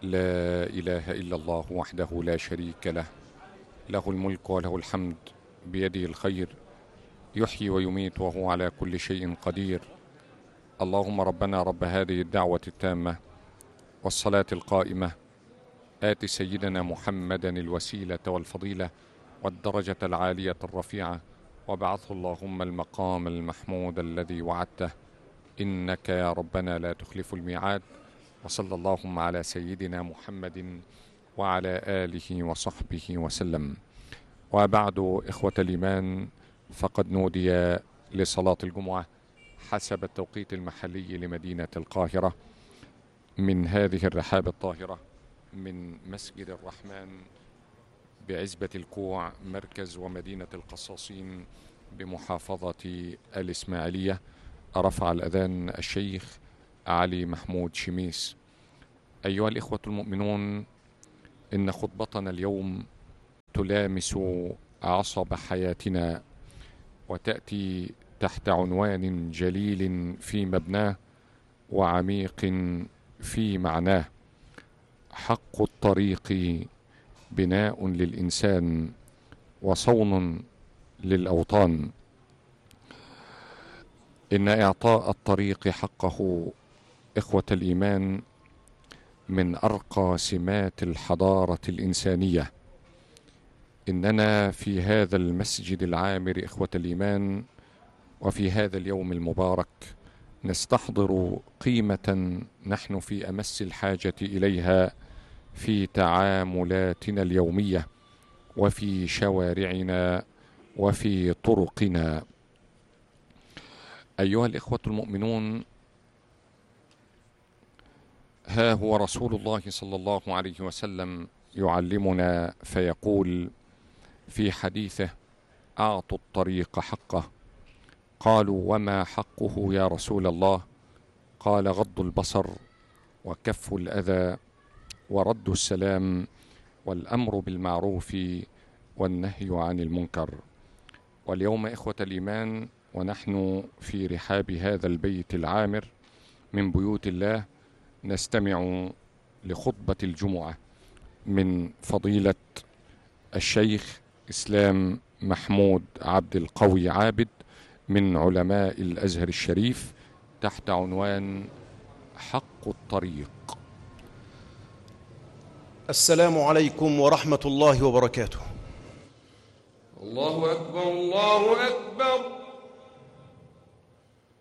لا إله إلا الله وحده لا شريك له، له الملك وله الحمد، بيده الخير، يحيي ويميت وهو على كل شيء قدير. اللهم ربنا رب هذه الدعوة التامة والصلاة القائمة، آت سيدنا محمدا الوسيلة والفضيلة والدرجة العالية الرفيعة، وابعثه اللهم المقام المحمود الذي وعدته، إنك يا ربنا لا تخلف الميعاد. وصلى اللهم على سيدنا محمد وعلى آله وصحبه وسلم. وبعد، إخوة الإيمان، فقد نودي لصلاة الجمعة حسب التوقيت المحلي لمدينة القاهرة من هذه الرحاب الطاهرة من مسجد الرحمن بعزبة الكوع، مركز ومدينة القصاصين بمحافظة الإسماعيلية. رفع الأذان الشيخ علي محمود شميس. أيها الإخوة المؤمنون، إن خطبتنا اليوم تلامس عصب حياتنا وتأتي تحت عنوان جليل في مبناه وعميق في معناه: حق الطريق بناء للإنسان وصون للأوطان. إن إعطاء الطريق حقه، إخوة الإيمان، من أرقى سمات الحضارة الإنسانية. إننا في هذا المسجد العامر، إخوة الإيمان، وفي هذا اليوم المبارك نستحضر قيمة نحن في أمس الحاجة إليها في تعاملاتنا اليومية وفي شوارعنا وفي طرقنا. أيها الإخوة المؤمنون، ها هو رسول الله صلى الله عليه وسلم يعلمنا فيقول في حديثه: أعطوا الطريق حقه. قالوا: وما حقه يا رسول الله؟ قال: غض البصر، وكف الأذى، ورد السلام، والأمر بالمعروف، والنهي عن المنكر. واليوم إخوة الإيمان، ونحن في رحاب هذا البيت العامر من بيوت الله، نستمع لخطبة الجمعة من فضيلة الشيخ إسلام محمود عبد القوي عابد من علماء الأزهر الشريف تحت عنوان حق الطريق. السلام عليكم ورحمة الله وبركاته. الله أكبر، الله أكبر.